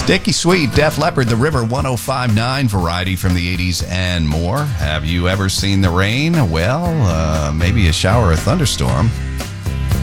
Sticky Sweet, Def Leppard, The River 105.9, variety from the 80s and more. Have you ever seen the rain? Well, maybe a shower or thunderstorm.